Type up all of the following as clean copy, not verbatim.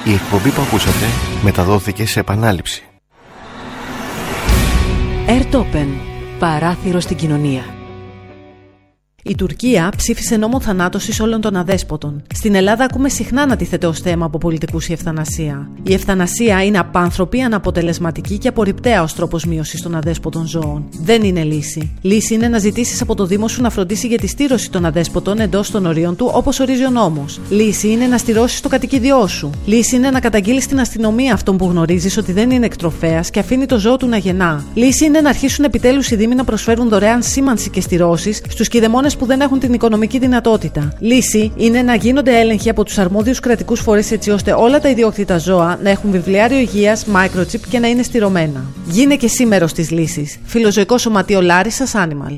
Η εκπομπή που ακούσατε μεταδόθηκε σε επανάληψη. Ερτόπεν, παράθυρο στην κοινωνία. Η Τουρκία ψήφισε νόμο θανάτωσης όλων των αδέσποτων. Στην Ελλάδα ακούμε συχνά να τίθεται ως θέμα από πολιτικούς η ευθανασία. Η ευθανασία είναι απάνθρωπη, αναποτελεσματική και απορριπταία ως τρόπος μείωσης των αδέσποτων ζώων. Δεν είναι λύση. Λύση είναι να ζητήσεις από το Δήμο σου να φροντίσει για τη στήρωση των αδέσποτων εντός των ορίων του, όπως ορίζει ο νόμος. Λύση είναι να στηρώσεις το κατοικίδιό σου. Λύση είναι να καταγγείλεις στην αστυνομία αυτόν που γνωρίζεις ότι δεν είναι εκτροφέας και αφήνει το ζώο του να γεννά. Λύση είναι να αρχίσουν επιτέλους οι Δήμοι να προσφέρουν δωρεάν σήμανση και στηρώσεις στους κηδεμόνες που δεν έχουν την οικονομική δυνατότητα. Λύση είναι να γίνονται έλεγχοι από τους αρμόδιους κρατικούς φορείς έτσι ώστε όλα τα ιδιόκτητα ζώα να έχουν βιβλιάριο υγείας, microchip και να είναι στηρωμένα. Γίνε και εσύ μέρος της λύσης. Φιλοζωικό Σωματείο Λάρισσας Animal.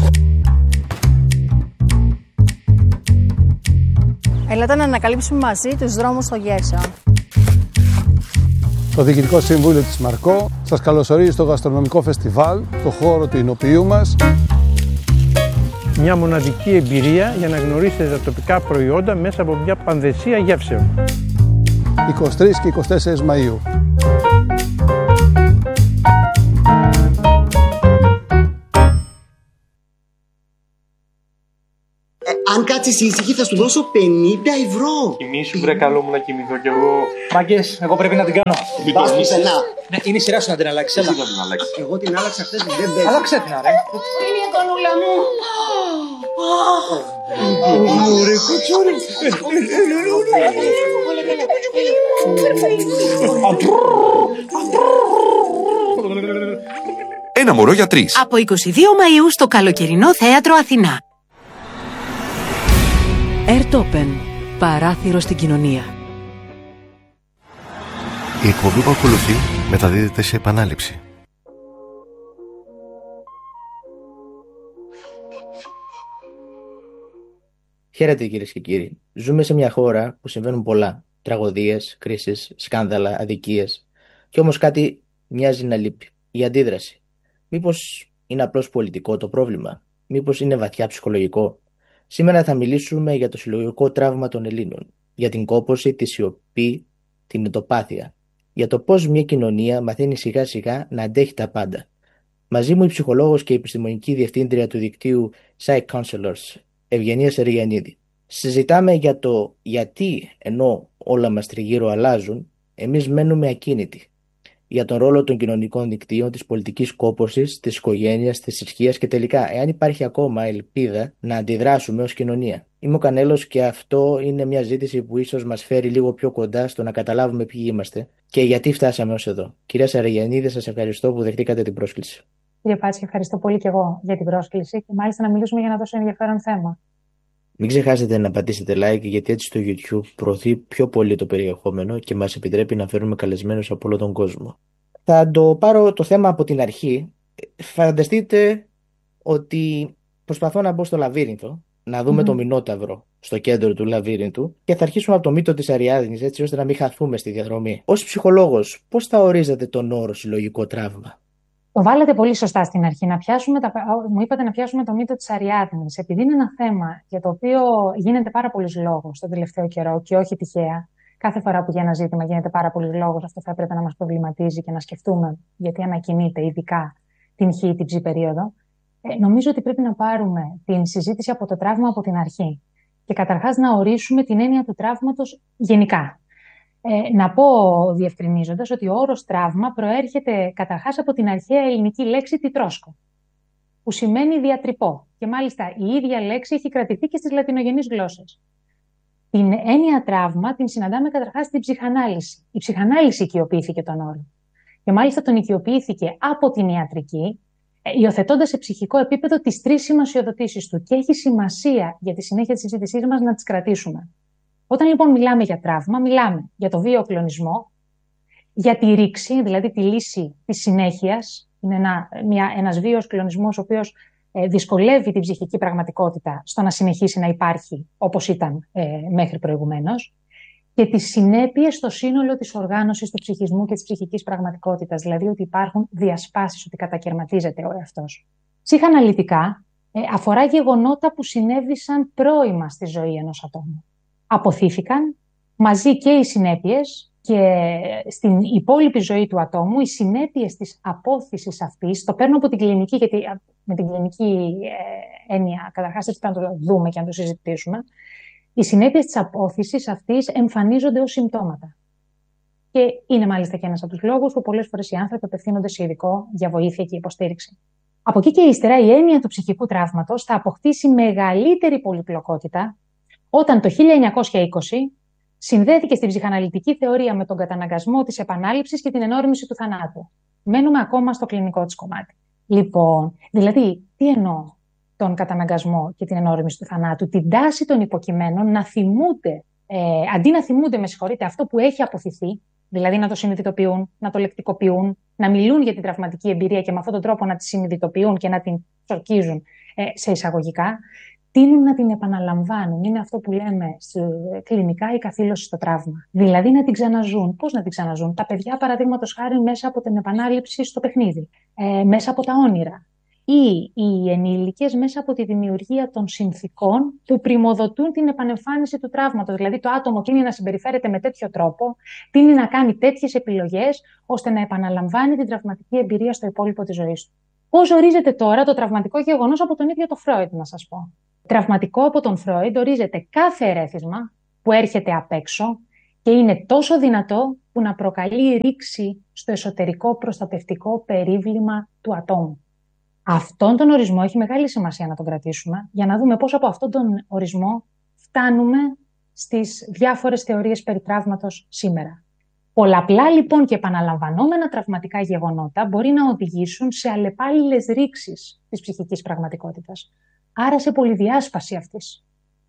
Έλατε να ανακαλύψουμε μαζί τους δρόμους των γεύσεων. Το Διοικητικό Συμβούλιο της Μαρκό σας καλωσορίζει στο γαστρονομικό φεστιβάλ, το χώρο του εινοποιείου μας. Μια μοναδική εμπειρία για να γνωρίσετε τα τοπικά προϊόντα μέσα από μια πανδεσία γεύσεων. 23 και 24 Μαΐου. Αν κάτσεις ήσυχη θα σου δώσω 50 ευρώ. Κοιμήσου βρε, καλό μου να κοιμηθώ κι εγώ. Μάγκες, εγώ πρέπει να την κάνω. Πας πουθενά. Ναι, είναι η σειρά σου να την αλλάξεις. Εσύ θα την αλλάξεις. Εγώ την άλλαξα χθες, δεν παίζει. Άλλαξε την ρε. Είναι η εικονούλα μου. Ωραία, κουτσούρι. Ένα μωρό για τρεις. Από 22 Μαΐου στο καλοκαιρινό θέατρο Αθηνά. Ερτόπεν, παράθυρο στην κοινωνία. Η εκπομπή που ακολουθεί μεταδίδεται σε επανάληψη. Χαίρετε κυρίες και κύριοι. Ζούμε σε μια χώρα που συμβαίνουν πολλά. Τραγωδίες, κρίσεις, σκάνδαλα, αδικίες. Κι όμως κάτι μοιάζει να λείπει. Η αντίδραση. Μήπως είναι απλώς πολιτικό το πρόβλημα? Μήπως είναι βαθιά ψυχολογικό? Σήμερα θα μιλήσουμε για το συλλογικό τραύμα των Ελλήνων. Για την κόπωση, τη σιωπή, την ετοπάθεια. Για το πώς μια κοινωνία μαθαίνει σιγά σιγά να αντέχει τα πάντα. Μαζί μου η ψυχολόγος και η επιστημονική διευθύντρια του δικτύου Psych Counselors, Ευγενία Σεριανίδη. Συζητάμε για το γιατί ενώ όλα μας τριγύρω αλλάζουν, εμείς μένουμε ακίνητοι. Για τον ρόλο των κοινωνικών δικτύων, της πολιτικής κόπωσης, της οικογένειας, της θρησκείας και τελικά, εάν υπάρχει ακόμα ελπίδα να αντιδράσουμε ως κοινωνία. Είμαι ο Κανέλος και αυτό είναι μια ζήτηση που ίσως μας φέρει λίγο πιο κοντά στο να καταλάβουμε ποιοι είμαστε και γιατί φτάσαμε ως εδώ. Κυρία Σεριανίδη, σας ευχαριστώ που δεχτήκατε την πρόσκληση. Κύριε Πάτσικη, ευχαριστώ πολύ και εγώ για την πρόσκληση και μάλιστα να μιλήσουμε για ένα τόσο ενδιαφέρον θέμα. Μην ξεχάσετε να πατήσετε like, γιατί έτσι το YouTube προωθεί πιο πολύ το περιεχόμενο και μας επιτρέπει να φέρουμε καλεσμένους από όλο τον κόσμο. Θα το πάρω το θέμα από την αρχή. Φανταστείτε ότι προσπαθώ να μπω στο λαβύρινθο, να δούμε το Μινόταυρο στο κέντρο του λαβύρινθου και θα αρχίσουμε από το μύτο της Αριάδνης, έτσι ώστε να μην χαθούμε στη διαδρομή. Ως ψυχολόγος, πώς θα ορίζετε τον όρο συλλογικό τραύμα? Το βάλατε πολύ σωστά στην αρχή. Μου είπατε να πιάσουμε το μύτο της Αριάδνης. Επειδή είναι ένα θέμα για το οποίο γίνεται πάρα πολλής λόγος τον τελευταίο καιρό και όχι τυχαία. Κάθε φορά που για ένα ζήτημα γίνεται πάρα πολλής λόγος, αυτό θα έπρεπε να μας προβληματίζει και να σκεφτούμε γιατί ανακοινείται ειδικά την χ ή την ψ περίοδο. Νομίζω ότι πρέπει να πάρουμε την συζήτηση από το τραύμα από την αρχή. Και καταρχάς να ορίσουμε την έννοια του τραύματος γενικά. Να πω διευκρινίζοντας ότι ο όρος τραύμα προέρχεται καταρχάς από την αρχαία ελληνική λέξη τιτρόσκο, που σημαίνει διατρυπώ. Και μάλιστα η ίδια λέξη έχει κρατηθεί και στις λατινογενείς γλώσσες. Την έννοια τραύμα την συναντάμε καταρχάς στην ψυχανάλυση. Η ψυχανάλυση οικειοποιήθηκε τον όρο. Και μάλιστα τον οικειοποιήθηκε από την ιατρική, υιοθετώντας σε ψυχικό επίπεδο τις τρεις σημασιοδοτήσεις του. Και έχει σημασία για τη συνέχεια της συζήτησής μας να τις κρατήσουμε. Όταν λοιπόν μιλάμε για τραύμα, μιλάμε για το βίαιο κλονισμό, για τη ρήξη, δηλαδή τη λύση της συνέχειας. Είναι ένας βίαιος κλονισμός ο οποίος δυσκολεύει την ψυχική πραγματικότητα στο να συνεχίσει να υπάρχει όπως ήταν μέχρι προηγουμένως. Και τις συνέπειες στο σύνολο της οργάνωσης του ψυχισμού και της ψυχικής πραγματικότητας, δηλαδή ότι υπάρχουν διασπάσεις, ότι κατακαιρματίζεται ο εαυτός. Ψυχαναλυτικά αφορά γεγονότα που συνέβησαν πρώιμα στη ζωή ενός ατόμου. Αποθήθηκαν μαζί και οι συνέπειες και στην υπόλοιπη ζωή του ατόμου, οι συνέπειες της απόθυσης αυτής, το παίρνω από την κλινική, γιατί με την κλινική έννοια, καταρχάς έτσι πρέπει να το δούμε και να το συζητήσουμε, οι συνέπειες της απόθυσης αυτής εμφανίζονται ως συμπτώματα. Και είναι μάλιστα και ένας από τους λόγους που πολλές φορές οι άνθρωποι απευθύνονται σε ειδικό για βοήθεια και υποστήριξη. Από εκεί και ύστερα η έννοια του ψυχικού τραύματος θα αποκτήσει μεγαλύτερη πολυπλοκότητα όταν το 1920 συνδέθηκε στην ψυχαναλυτική θεωρία με τον καταναγκασμό της επανάληψης και την ενόρμηση του θανάτου. Μένουμε ακόμα στο κλινικό της κομμάτι. Λοιπόν, δηλαδή, τι εννοώ τον καταναγκασμό και την ενόρμηση του θανάτου? Την τάση των υποκειμένων να θυμούνται, αντί να θυμούνται, αυτό που έχει αποθηθεί, δηλαδή να το συνειδητοποιούν, να το λεκτικοποιούν, να μιλούν για την τραυματική εμπειρία και με αυτόν τον τρόπο να τη συνειδητοποιούν και να την τσορκίζουν σε εισαγωγικά, τείνουν να την επαναλαμβάνουν. Είναι αυτό που λέμε κλινικά η καθήλωση στο τραύμα. Δηλαδή να την ξαναζούν. Πώς να την ξαναζούν? Τα παιδιά, παραδείγματος χάρη, μέσα από την επανάληψη στο παιχνίδι, μέσα από τα όνειρα. Ή οι ενήλικες μέσα από τη δημιουργία των συνθηκών που πριμοδοτούν την επανεμφάνιση του τραύματος. Δηλαδή το άτομο τείνει να συμπεριφέρεται με τέτοιο τρόπο, τείνει να κάνει τέτοιες επιλογές, ώστε να επαναλαμβάνει την τραυματική εμπειρία στο υπόλοιπο της ζωής του. Πώς ορίζεται τώρα το τραυματικό γεγονός από τον ίδιο το Φρόιντ, να σας πω? Τραυματικό από τον Φρόιντ ορίζεται κάθε ερέθισμα που έρχεται απ' έξω και είναι τόσο δυνατό που να προκαλεί ρήξη στο εσωτερικό προστατευτικό περίβλημα του ατόμου. Αυτόν τον ορισμό έχει μεγάλη σημασία να τον κρατήσουμε για να δούμε πώς από αυτόν τον ορισμό φτάνουμε στις διάφορες θεωρίες περί τραύματος σήμερα. Πολλαπλά λοιπόν και επαναλαμβανόμενα τραυματικά γεγονότα μπορεί να οδηγήσουν σε αλλεπάλληλες ρήξεις της ψυχικής πραγματικότητας. Άρα σε πολυδιάσπαση αυτής.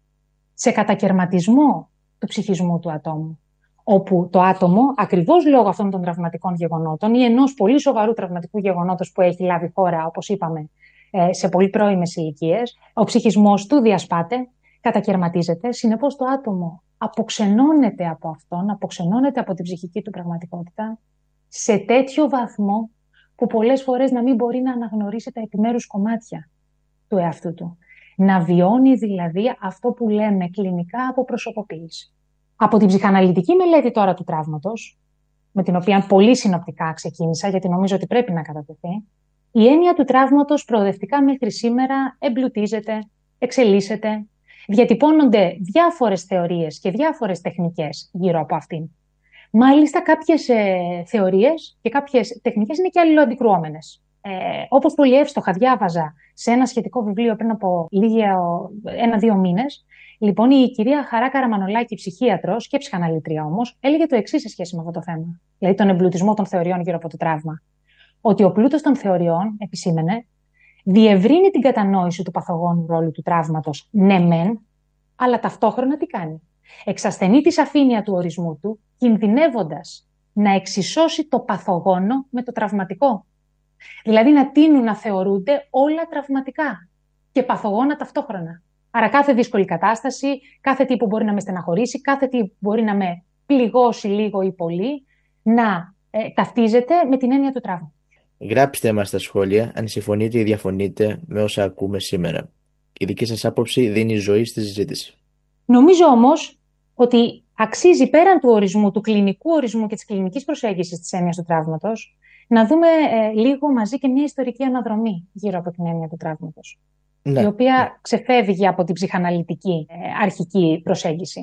Σε κατακερματισμό του ψυχισμού του ατόμου. Όπου το άτομο, ακριβώς λόγω αυτών των τραυματικών γεγονότων ή ενός πολύ σοβαρού τραυματικού γεγονότος που έχει λάβει χώρα, όπως είπαμε, σε πολύ πρώιμες ηλικίες, ο ψυχισμός του διασπάται, κατακερματίζεται, συνεπώς το άτομο αποξενώνεται από αυτόν, αποξενώνεται από την ψυχική του πραγματικότητα σε τέτοιο βαθμό που πολλές φορές να μην μπορεί να αναγνωρίσει τα επιμέρους κομμάτια του εαυτού του. Να βιώνει δηλαδή αυτό που λέμε κλινικά αποπροσωποποίηση. Από την ψυχαναλυτική μελέτη τώρα του τραύματος, με την οποία πολύ συνοπτικά ξεκίνησα, γιατί νομίζω ότι πρέπει να κατατεθεί, η έννοια του τραύματος προοδευτικά μέχρι σήμερα εμπλουτίζεται, εξελίσσεται, διατυπώνονται διάφορες θεωρίες και διάφορες τεχνικές γύρω από αυτήν. Μάλιστα κάποιες θεωρίες και κάποιες τεχνικές είναι και αλληλοαντικρουόμενες. Όπως πολύ εύστοχα διάβαζα σε ένα σχετικό βιβλίο πριν από 1-2 μήνες, λοιπόν, η κυρία Χαρά Καραμανολάκη, ψυχίατρος και ψυχαναλήτρια όμως, έλεγε το εξής σε σχέση με αυτό το θέμα. Δηλαδή τον εμπλουτισμό των θεωριών γύρω από το τραύμα. Ότι ο πλούτος των θεωριών, επισήμενε, διευρύνει την κατανόηση του παθογόνου ρόλου του τραύματος, ναι μεν, αλλά ταυτόχρονα τι κάνει? Εξασθενεί τη σαφήνεια του ορισμού του, κινδυνεύοντας να εξισώσει το παθογόνο με το τραυματικό. Δηλαδή να τείνουν να θεωρούνται όλα τραυματικά και παθογόνα ταυτόχρονα. Άρα κάθε δύσκολη κατάσταση, κάθε τι που μπορεί να με στεναχωρήσει, κάθε τι που μπορεί να με πληγώσει λίγο ή πολύ, να ταυτίζεται με την έννοια του τραύματος. Γράψτε μας στα σχόλια αν συμφωνείτε ή διαφωνείτε με όσα ακούμε σήμερα. Η δική σας άποψη δίνει ζωή στη συζήτηση. Νομίζω όμως ότι αξίζει πέραν του ορισμού, του κλινικού ορισμού και της κλινικής προσέγγισης της έννοιας του τραύματος, να δούμε λίγο μαζί και μια ιστορική αναδρομή γύρω από την έννοια του τραύματος. Ναι, η οποία ξεφεύγει από την ψυχαναλυτική αρχική προσέγγιση.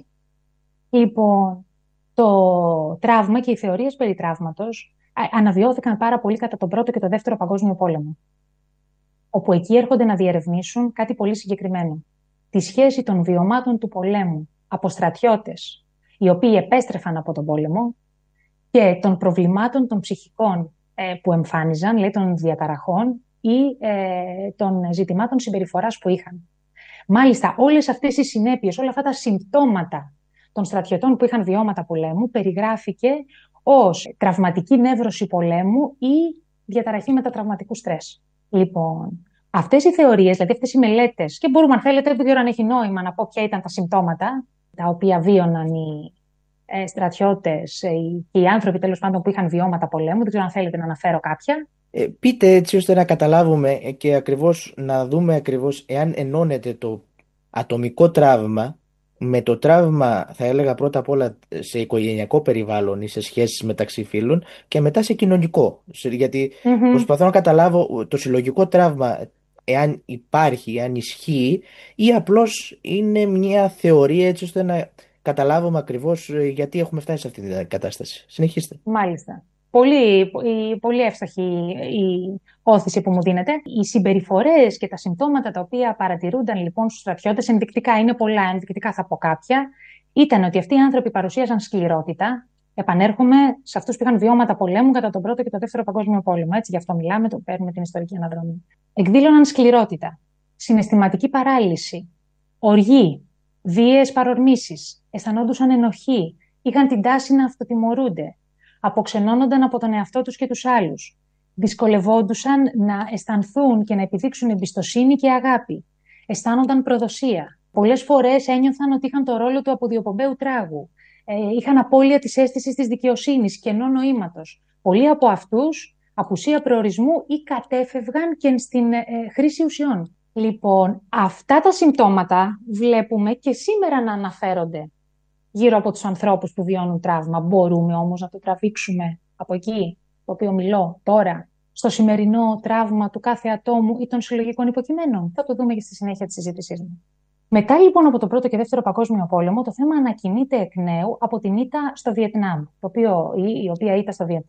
Λοιπόν, το τραύμα και οι θεωρίες περί τραύματος αναβιώθηκαν πάρα πολύ κατά τον Πρώτο και τον Δεύτερο Παγκόσμιο Πόλεμο. Όπου εκεί έρχονται να διερευνήσουν κάτι πολύ συγκεκριμένο. Τη σχέση των βιωμάτων του πολέμου από στρατιώτες, οι οποίοι επέστρεφαν από τον πόλεμο, και των προβλημάτων των ψυχικών που εμφάνιζαν, δηλαδή των διαταραχών ή των ζητημάτων συμπεριφοράς που είχαν. Μάλιστα, όλες αυτές οι συνέπειες, όλα αυτά τα συμπτώματα των στρατιωτών που είχαν βιώματα πολέμου περιγράφηκε ως τραυματική νεύρωση πολέμου ή διαταραχή μετατραυματικού στρες. Λοιπόν, αυτές οι θεωρίες, δηλαδή αυτές οι μελέτες, και μπορούμε, αν θέλετε, δεν ξέρω αν έχει νόημα να πω ποια ήταν τα συμπτώματα τα οποία βίωναν οι στρατιώτες και οι άνθρωποι τέλος πάντων που είχαν βιώματα πολέμου, δεν ξέρω αν θέλετε να αναφέρω κάποια. Πείτε έτσι ώστε να καταλάβουμε και ακριβώς να δούμε ακριβώς εάν ενώνεται το ατομικό τραύμα με το τραύμα, θα έλεγα πρώτα απ' όλα σε οικογενειακό περιβάλλον ή σε σχέσεις μεταξύ φίλων και μετά σε κοινωνικό. Γιατί προσπαθώ να καταλάβω το συλλογικό τραύμα, εάν υπάρχει, εάν ισχύει, ή απλώς είναι μια θεωρία έτσι ώστε να καταλάβουμε ακριβώς γιατί έχουμε φτάσει σε αυτή την κατάσταση. Συνεχίστε. Μάλιστα. Πολύ εύστοχη η όθηση που μου δίνετε. Οι συμπεριφορές και τα συμπτώματα τα οποία παρατηρούνταν λοιπόν στους στρατιώτες, ενδεικτικά είναι πολλά, ενδεικτικά θα πω κάποια, ήταν ότι αυτοί οι άνθρωποι παρουσίαζαν σκληρότητα. Επανέρχομαι σε αυτούς που είχαν βιώματα πολέμου κατά τον Πρώτο και τον Δεύτερο Παγκόσμιο Πόλεμο. Έτσι, γι' αυτό μιλάμε, το παίρνουμε την ιστορική αναδρομή. Εκδήλωναν σκληρότητα, συναισθηματική παράλυση, οργή, βίαιες παρορμήσεις, αισθανόντουσαν ενοχή, είχαν την τάση να αυτοτιμωρούνται. Αποξενώνονταν από τον εαυτό τους και τους άλλους. Δυσκολευόντουσαν να αισθανθούν και να επιδείξουν εμπιστοσύνη και αγάπη. Αισθάνονταν προδοσία. Πολλές φορές ένιωθαν ότι είχαν το ρόλο του αποδιοπομπαίου τράγου. Είχαν απώλεια της αίσθησης της δικαιοσύνης, κενό νοήματος. Πολλοί από αυτούς, απουσία προορισμού ή κατέφευγαν και στην χρήση ουσιών. Λοιπόν, αυτά τα συμπτώματα βλέπουμε και σήμερα να αναφέρονται γύρω από τους ανθρώπους που βιώνουν τραύμα. Μπορούμε όμως να το τραβήξουμε από εκεί, το οποίο μιλώ τώρα, στο σημερινό τραύμα του κάθε ατόμου ή των συλλογικών υποκειμένων. Θα το δούμε και στη συνέχεια της συζήτησής μου. Μετά λοιπόν από το Πρώτο και Δεύτερο Παγκόσμιο Πόλεμο, το θέμα ανακοινείται εκ νέου από την ήττα στο Βιετνάμ. Η οποία ήττα στο